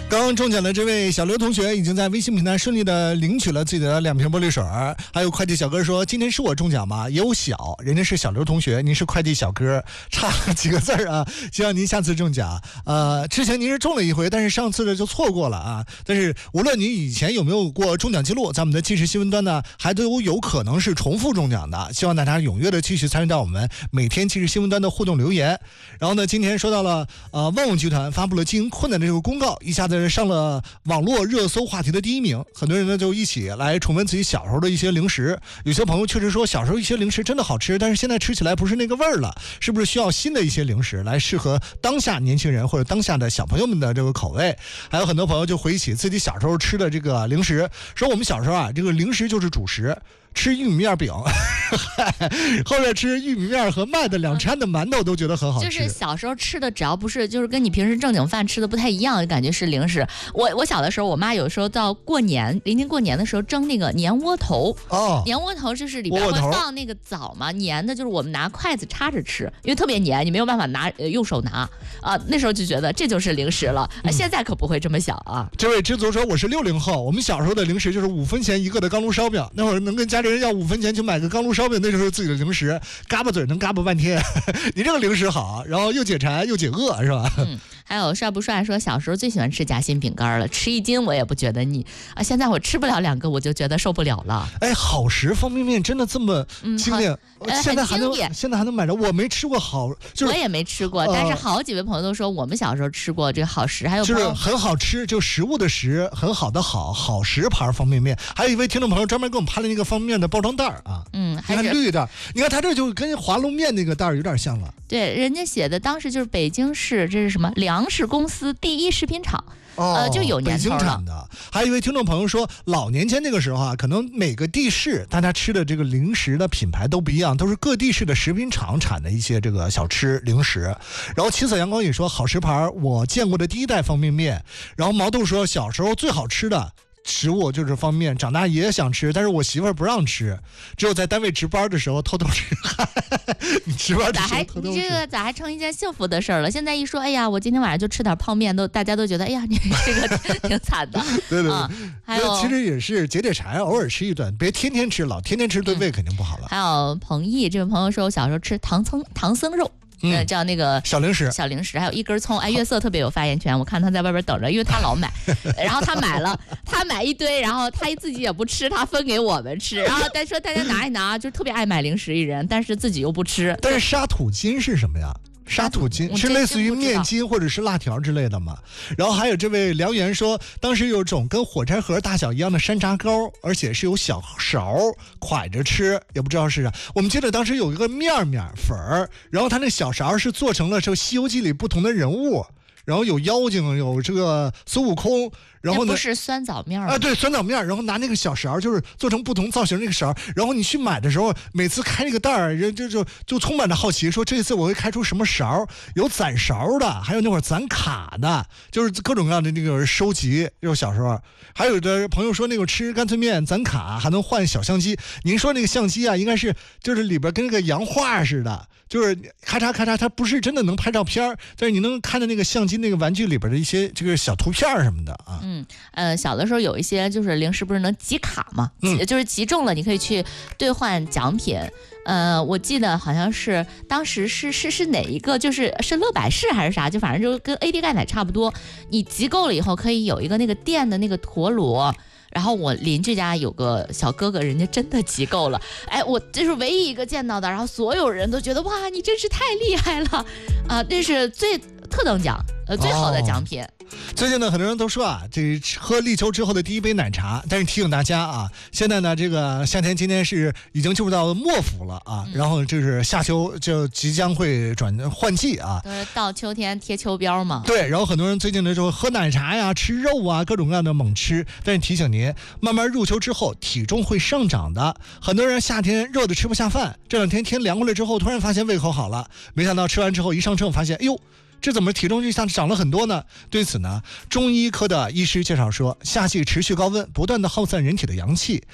刚刚中奖的这位小刘同学已经在微信平台顺利的领取了自己的2瓶玻璃水。还有快递小哥说今天是我中奖吗？也有小，人家是小刘同学，您是快递小哥，差了几个字啊，希望您下次中奖。之前您是中了一回，但是上次的就错过了啊。但是无论您以前有没有过中奖记录，在我们的即时新闻端呢还都有可能是重复中奖的，希望大家踊跃的继续参与到我们每天即时新闻端的互动留言。然后呢，今天说到了万物集团发布了经营困难的这个公告，一下子上了网络热搜话题的第1名，很多人呢就一起来重温自己小时候的一些零食。有些朋友确实说小时候一些零食真的好吃，但是现在吃起来不是那个味儿了，是不是需要新的一些零食来适合当下年轻人或者当下的小朋友们的这个口味？还有很多朋友就回忆起自己小时候吃的这个零食，说我们小时候啊，这个零食就是主食，吃玉米面饼后面吃玉米面和麦的2掺的馒头都觉得很好吃。 就是小时候吃的只要不是就是跟你平时正经饭吃的不太一样，感觉是零食。我小的时候，我妈有时候到过年临近过年的时候蒸那个年窝头。年窝头就是里边会放那个枣嘛，粘的，就是我们拿筷子插着吃，因为特别粘，你没有办法用手拿啊。那时候就觉得这就是零食了，现在可不会这么想啊。 这位知足说我是60后，我们小时候的零食就是5分钱1个的钢炉烧饼，那会儿能跟家里人要5分钱去买个钢炉烧饼，那时候自己的零食，嘎巴嘴能嘎巴半天。你这个零食好，然后又解馋又解饿，是吧？ 还有帅不帅说小时候最喜欢吃夹心饼干了，吃1斤我也不觉得腻啊，现在我吃不了2个我就觉得受不了了。 哎，好食方便面真的这么经典？现在还能买着？我没吃过好，就是我也没吃过，但是好几位朋友都说我们小时候吃过这个好食，还有就是很好吃，就食物的食，很好的好食牌方便面。还有一位听众朋友专门给我们拍了那个方便面的包装袋啊，还是绿袋，你看它这就跟华龙面那个袋有点像了。 对，人家写的当时就是北京市，这是什么粮食公司第1食品厂。就有年头了。 北京产的。还有一位听众朋友说，老年间那个时候啊，可能每个地市大家吃的这个零食的品牌都不一样，都是各地市的食品厂产的一些这个小吃零食。然后七色阳光也说，好食牌我见过的第1代方便面。然后毛豆说，小时候最好吃的食物就是方便面，长大也想吃，但是我媳妇儿不让吃，只有在单位值班的时候偷偷吃。你值班的时候偷偷吃， 你这个咋还成一件幸福的事儿了？现在一说，哎呀，我今天晚上就吃点泡面，大家都觉得，哎呀，你这个挺惨的。 对， 还有其实也是解解馋，偶尔吃一顿，别天天吃，老天天吃对胃肯定不好了。 还有彭毅这位朋友说，我小时候吃唐僧肉。叫那个小零食， 还有1根葱。月色特别有发言权，我看他在外边等着，因为他老买，然后他买一堆，然后他自己也不吃，他分给我们吃，然后再说大家拿一拿，就特别爱买零食一人，但是自己又不吃。 但是沙土金是什么呀？沙土金是类似于面筋或者是辣条之类的嘛。然后还有这位梁元说，当时有种跟火柴盒大小一样的山楂糕，而且是有小勺蒯着吃，也不知道是啥。我们记得当时有一个面粉儿，然后它那小勺是做成了这《西游记》里不同的人物，然后有妖精，有这个孙悟空，然后呢不是酸枣面啊，对，酸枣面，然后拿那个小勺，就是做成不同造型那个勺，然后你去买的时候，每次开那个袋儿，人就充满着好奇，说这一次我会开出什么勺，有攒勺的，还有那会儿攒卡的，就是各种各样的那个收集。就小时候，还有的朋友说那个吃干脆面攒卡还能换小相机，您说那个相机啊，应该是就是里边跟那个洋画似的。就是咔嚓咔嚓，它不是真的能拍照片，但是你能看到那个相机那个玩具里边的一些这个小图片什么的啊。 小的时候有一些就是零食不是能集卡嘛，就是集中了你可以去兑换奖品。我记得好像是当时是哪一个，是乐百氏还是啥，就反正就跟 AD 钙奶差不多。你集够了以后可以有一个那个电的那个陀螺。然后我邻居家有个小哥哥，人家真的集够了，哎，我这是唯一一个见到的，然后所有人都觉得哇，你真是太厉害了啊！这是最特等奖，最好的奖品。 最近呢，很多人都说啊，这喝立秋之后的第1杯奶茶，但是提醒大家啊，现在呢，这个夏天今天是已经进入到末伏了啊，然后就是夏秋就即将会换季啊， 都是到秋天贴秋膘嘛。 对，然后很多人最近的时候喝奶茶呀、吃肉啊，各种各样的猛吃，但是提醒您，慢慢入秋之后体重会上涨的。很多人夏天热的吃不下饭，这2天天凉过来之后，突然发现胃口好了，没想到吃完之后一上秤发现，哎呦。这怎么体重一下涨了很多呢？对此呢，中医科的医师介绍说，夏季持续高温，不断的耗散人体的阳气，